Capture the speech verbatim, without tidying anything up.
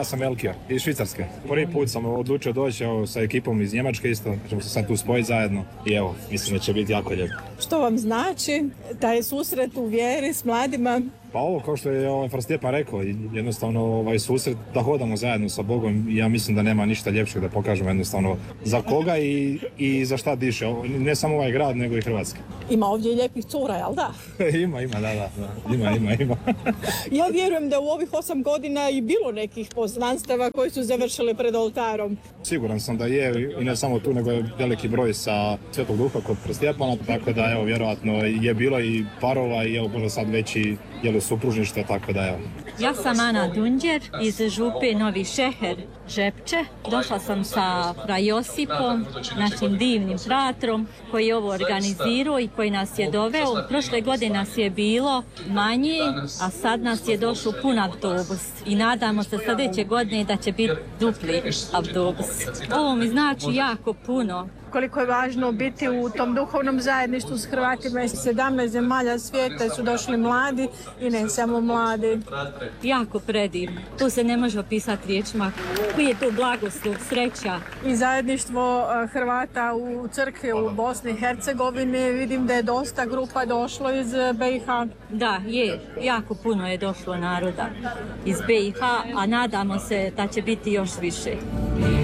Ja sam Elkija iz Švicarske. Prvi put sam odlučio doći evo, sa ekipom iz Njemačke isto, ćemo se sad tu spojiti zajedno i evo, mislim da će biti jako lijepo. Što vam znači taj susret u vjeri s mladima? Pa ovo, kao što je ovaj Fra Stjepan rekao, jednostavno ovaj susret da hodamo zajedno sa Bogom i ja mislim da nema ništa ljepšeg da pokažemo jednostavno za koga i, i za šta diše. Ne samo ovaj grad, nego i Hrvatska. Ima ovdje i lijepih cura, jel da? ima, ima, da, da, da. Ima, ima, ima. Ja vjerujem da u ovih osam godina i bilo nekih poznanstava koji su završili pred oltarom. Siguran sam da je i ne samo tu, nego je veliki broj sa Svetog Duha kod Fra Stjepana, tako da evo, vjerojatno je bilo i parova i evo, možda sad već i jel, supružništva, tako da evo. Ja sam Ana Dunđer iz župe Novi Šeher, Žepče. Došla sam sa Fra Josipom, našim divnim fratrom, koji je ovo organizirao i koji nas je doveo. Prošle godine nas je bilo manje, a sad nas je došao pun autobus. I nadamo se sljedeće godine da će biti dupli autobus. Ovo mi znači jako puno. Koliko je važno biti u tom duhovnom zajedništvu s Hrvatima iz sedamnaest zemalja svijeta su došli mladi i ne samo mladi. Jako predivno. To se ne može opisati riječima. Koji je to blagoslov, sreća. I zajedništvo Hrvata u crkvi u Bosni i Hercegovini. Vidim da je dosta grupa došlo iz B i H. Da, je. Jako puno je došlo naroda iz B i H, a nadamo se da će biti još više.